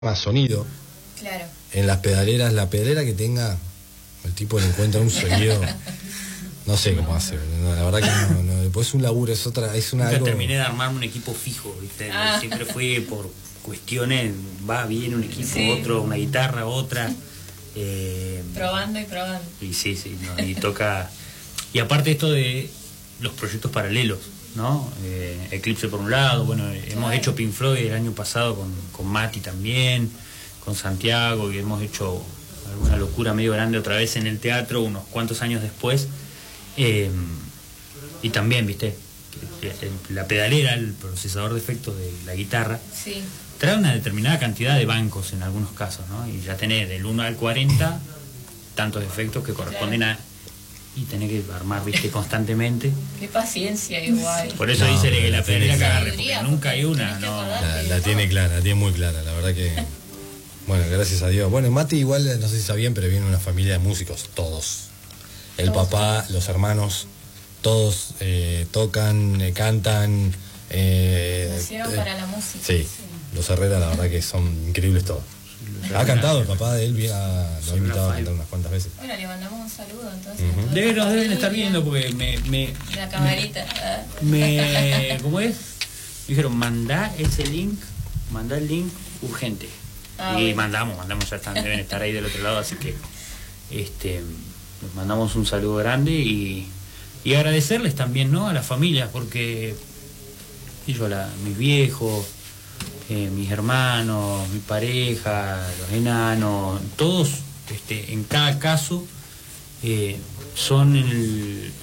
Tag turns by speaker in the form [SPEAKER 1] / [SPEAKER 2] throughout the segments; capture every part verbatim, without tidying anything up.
[SPEAKER 1] más sonido.
[SPEAKER 2] Claro.
[SPEAKER 1] En las pedaleras, la pedalera que tenga, el tipo le encuentra un sonido, no sé cómo hacer, no, la verdad que no, no, después es un laburo, es otra, es una
[SPEAKER 3] Nunca
[SPEAKER 1] algo...
[SPEAKER 3] terminé de armar un equipo fijo, ¿viste?
[SPEAKER 2] Ah.
[SPEAKER 3] Siempre fue por cuestiones, va bien un equipo,
[SPEAKER 2] Sí.
[SPEAKER 3] otro, una guitarra, otra. Eh,
[SPEAKER 2] Probando y probando.
[SPEAKER 3] y sí, sí, no, y toca. Y aparte esto de los proyectos paralelos, ¿no? Eh, Eclipse por un lado, bueno, hemos
[SPEAKER 2] Ay.
[SPEAKER 3] hecho Pink Floyd el año pasado con, con Mati también, con Santiago, y hemos hecho alguna locura medio grande otra vez en el teatro unos cuantos años después. Eh, y también, viste, el- la pedalera, el procesador de efectos de la guitarra,
[SPEAKER 2] Sí.
[SPEAKER 3] trae una determinada cantidad de bancos en algunos casos, ¿no? Y ya tenés del uno al cuarenta tantos efectos que corresponden a... Y tenés que armar, viste, constantemente.
[SPEAKER 2] Qué paciencia igual.
[SPEAKER 3] Por eso
[SPEAKER 1] No,
[SPEAKER 3] dice
[SPEAKER 1] pero
[SPEAKER 3] que
[SPEAKER 1] la
[SPEAKER 3] la pedalera
[SPEAKER 1] tiene
[SPEAKER 3] que agarre,
[SPEAKER 2] sabiduría,
[SPEAKER 3] porque nunca hay
[SPEAKER 2] porque
[SPEAKER 3] una,
[SPEAKER 2] tenés que
[SPEAKER 3] ¿no?
[SPEAKER 2] acordarte.
[SPEAKER 1] La, la tiene clara, la tiene muy clara, la verdad que... Bueno, gracias a Dios. Bueno, Mati igual, no sé si sabían, pero viene de una familia de músicos, todos. El
[SPEAKER 2] Todos.
[SPEAKER 1] papá, los hermanos, todos eh, tocan, eh, cantan. Eh,
[SPEAKER 2] Nacieron
[SPEAKER 1] eh,
[SPEAKER 2] para la música.
[SPEAKER 1] Sí, los Herrera la verdad que son increíbles todos. Ha cantado, el papá de él vi- ha- lo ha invitado a cantar unas cuantas veces.
[SPEAKER 2] Bueno, le mandamos un saludo entonces.
[SPEAKER 1] Ujú.
[SPEAKER 2] a toda
[SPEAKER 3] Debe,
[SPEAKER 2] la
[SPEAKER 3] nos deben
[SPEAKER 2] familia.
[SPEAKER 3] estar viendo porque me... me
[SPEAKER 2] La camarita. ah.
[SPEAKER 3] me ¿Cómo es? Dijeron, mandá ese link, mandá el link urgente.
[SPEAKER 2] Ah,
[SPEAKER 3] y
[SPEAKER 2] bueno.
[SPEAKER 3] mandamos, mandamos, ya están, deben estar ahí del otro lado, así que este les mandamos un saludo grande y, y agradecerles también, ¿no? A las familias, porque y yo, la, mis viejos, eh, mis hermanos, mi pareja, los enanos, todos, este, en cada caso, eh, son el,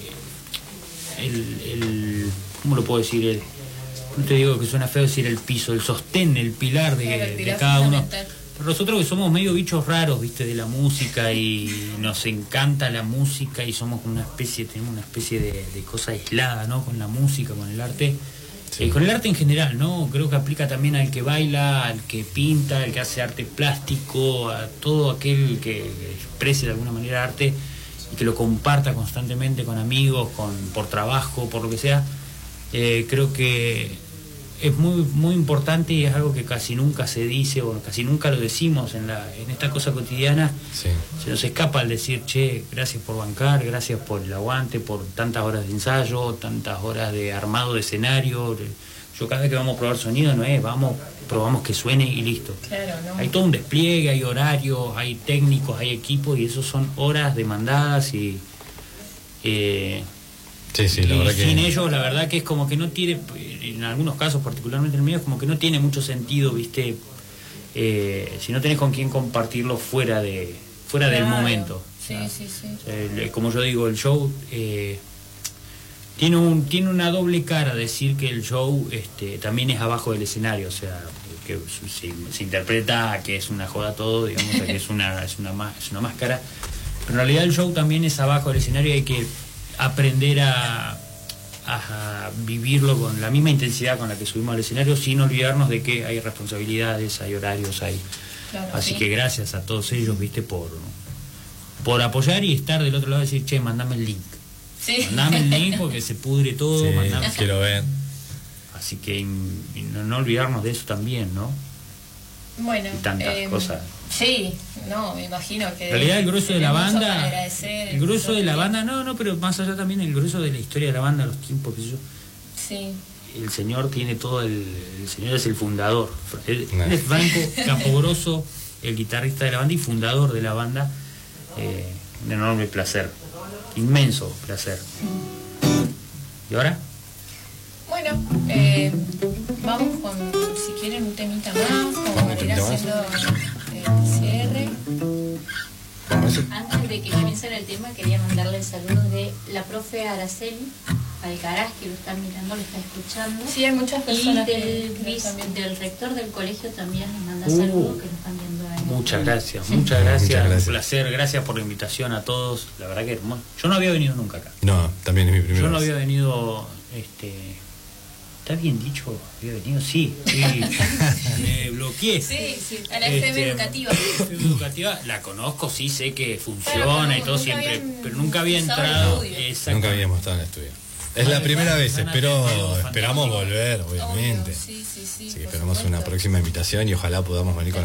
[SPEAKER 3] el, el, ¿cómo lo puedo decir? El, no te digo que suena feo decir el piso, el sostén, el pilar de,
[SPEAKER 2] Claro, el
[SPEAKER 3] de
[SPEAKER 2] pilar
[SPEAKER 3] cada uno.
[SPEAKER 2] fundamental.
[SPEAKER 3] Pero nosotros que somos medio bichos raros, viste, de la música y nos encanta la música y somos una especie, tenemos una especie de, de cosa aislada, ¿no? Con la música, con el arte.
[SPEAKER 1] Sí.
[SPEAKER 3] Eh, con el arte en general, ¿no? Creo que aplica también al que baila, al que pinta, al que hace arte plástico, a todo aquel que exprese de alguna manera arte y que lo comparta constantemente con amigos, con por trabajo, por lo que sea. Eh, creo que es muy muy importante y es algo que casi nunca se dice o casi nunca lo decimos en la en esta cosa cotidiana.
[SPEAKER 1] Sí.
[SPEAKER 3] Se nos escapa el decir, che, gracias por bancar, gracias por el aguante, por tantas horas de ensayo, tantas horas de armado de escenario. Yo cada vez que vamos a probar sonido no es, vamos, probamos que suene y listo.
[SPEAKER 2] Claro, ¿no?
[SPEAKER 3] Hay todo un despliegue, hay horarios, hay técnicos, hay equipos y eso son horas demandadas y... Eh,
[SPEAKER 1] Sí, sí, la
[SPEAKER 3] y
[SPEAKER 1] verdad
[SPEAKER 3] sin
[SPEAKER 1] que...
[SPEAKER 3] ellos la verdad que es como que no tiene, en algunos casos particularmente el mío, es como que no tiene mucho sentido, viste, eh, si no tenés con quién compartirlo fuera de fuera del
[SPEAKER 2] Claro.
[SPEAKER 3] momento.
[SPEAKER 2] Sí,
[SPEAKER 3] O sea,
[SPEAKER 2] sí, sí.
[SPEAKER 3] el- como yo digo, el show eh, tiene un tiene una doble cara, decir que el show este, también es abajo del escenario, o sea, que se, se interpreta que es una joda todo, digamos, que es una es una má- es una máscara, pero en realidad el show también es abajo del escenario y hay que aprender a, a vivirlo con la misma intensidad con la que subimos al escenario, sin olvidarnos de que hay responsabilidades, hay horarios, hay...
[SPEAKER 2] Claro,
[SPEAKER 3] Así
[SPEAKER 2] sí.
[SPEAKER 3] que gracias a todos ellos, viste, por, por apoyar y estar del otro lado y decir, che, mandame el link.
[SPEAKER 2] Sí.
[SPEAKER 3] Mandame el link porque se pudre todo,
[SPEAKER 1] Sí,
[SPEAKER 3] mandame...
[SPEAKER 1] quiero ver.
[SPEAKER 3] Así que y no, no olvidarnos de eso también, ¿no?
[SPEAKER 2] Bueno,
[SPEAKER 3] Y tantas
[SPEAKER 2] em,
[SPEAKER 3] cosas.
[SPEAKER 2] Sí, no, me imagino que...
[SPEAKER 3] En realidad el grueso de la
[SPEAKER 2] tenés mucho
[SPEAKER 3] banda,
[SPEAKER 2] para agradecer,
[SPEAKER 3] el grueso de la
[SPEAKER 2] mucho-
[SPEAKER 3] banda, no, no, pero más allá también el grueso de la historia de la banda, los tiempos, qué sé yo.
[SPEAKER 2] Sí,
[SPEAKER 3] El señor tiene todo el... El señor es el fundador. Él,
[SPEAKER 1] Nah.
[SPEAKER 3] él es Franco Campogrosso, el guitarrista de la banda y fundador de la banda. Eh, un enorme placer. Inmenso placer. ¿Y ahora?
[SPEAKER 2] bueno, eh, vamos con, si quieren, un temita más, como
[SPEAKER 1] Vamos, un
[SPEAKER 2] para ir
[SPEAKER 1] temita más.
[SPEAKER 2] haciendo el cierre.
[SPEAKER 1] Bueno, eso-
[SPEAKER 4] Antes de que comiencen el tema, quería mandarle saludos de la profe Araceli Alcaraz, que lo está mirando, lo está escuchando.
[SPEAKER 2] Sí, hay muchas
[SPEAKER 4] Y
[SPEAKER 2] personas
[SPEAKER 4] del,
[SPEAKER 2] que, que
[SPEAKER 4] vice-
[SPEAKER 2] también...
[SPEAKER 4] del rector del colegio también nos manda
[SPEAKER 3] Uh,
[SPEAKER 4] saludos, que lo están viendo ahí.
[SPEAKER 3] Muchas gracias, muchas gracias.
[SPEAKER 1] Muchas gracias.
[SPEAKER 3] Un placer, gracias por la invitación a todos. La verdad que hermoso. Yo no había venido nunca acá.
[SPEAKER 1] No, también es mi primera
[SPEAKER 3] Yo no
[SPEAKER 1] vez.
[SPEAKER 3] había venido, este... ¿Está bien dicho? ¿Había venido? Sí, sí. Me bloqueé.
[SPEAKER 2] Sí, sí, a la F M
[SPEAKER 3] Este,
[SPEAKER 2] educativa.
[SPEAKER 3] F M educativa, la conozco, sí, sé que
[SPEAKER 2] Claro,
[SPEAKER 3] funciona
[SPEAKER 2] pero
[SPEAKER 3] y todo
[SPEAKER 2] nunca
[SPEAKER 3] siempre,
[SPEAKER 2] habían
[SPEAKER 3] pero nunca había
[SPEAKER 2] usado el
[SPEAKER 3] entrado.
[SPEAKER 2] estudio.
[SPEAKER 3] Exacto.
[SPEAKER 1] Nunca habíamos estado en el estudio. Es la primera vez,
[SPEAKER 3] Nos han
[SPEAKER 1] espero,
[SPEAKER 3] atendido
[SPEAKER 1] esperamos
[SPEAKER 3] fantástico.
[SPEAKER 1] volver, obviamente.
[SPEAKER 2] Obvio, sí, sí, sí,
[SPEAKER 1] Así que
[SPEAKER 2] por
[SPEAKER 1] esperamos
[SPEAKER 2] supuesto.
[SPEAKER 1] una próxima invitación y ojalá podamos venir con